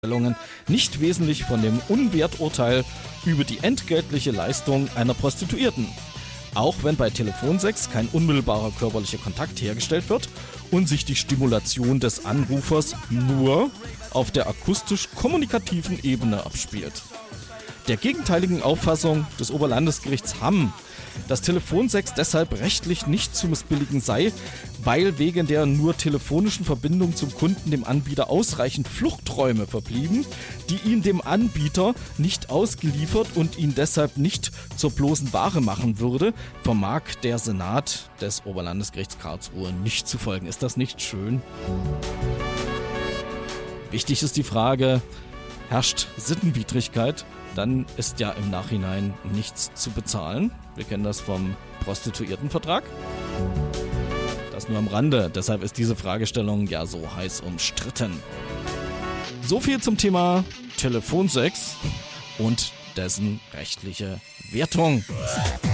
nicht wesentlich von dem Unwerturteil über die entgeltliche Leistung einer Prostituierten. Auch wenn bei Telefonsex kein unmittelbarer körperlicher Kontakt hergestellt wird und sich die Stimulation des Anrufers nur auf der akustisch-kommunikativen Ebene abspielt. Der gegenteiligen Auffassung des Oberlandesgerichts Hamm, dass Telefonsex deshalb rechtlich nicht zu missbilligen sei, weil wegen der nur telefonischen Verbindung zum Kunden dem Anbieter ausreichend Fluchträume verblieben, die ihn dem Anbieter nicht ausgeliefert und ihn deshalb nicht zur bloßen Ware machen würde, vermag der Senat des Oberlandesgerichts Karlsruhe nicht zu folgen. Ist das nicht schön? Wichtig ist die Frage, herrscht Sittenwidrigkeit? Dann ist ja im Nachhinein nichts zu bezahlen. Wir kennen das vom Prostituiertenvertrag. Das nur am Rande, deshalb ist diese Fragestellung ja so heiß umstritten. So viel zum Thema Telefonsex und dessen rechtliche Wertung.